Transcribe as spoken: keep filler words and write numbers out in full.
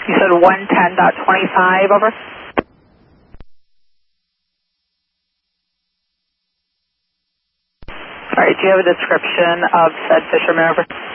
You said one ten dot twenty-five, over. All right, do you have a description of said fisherman, over?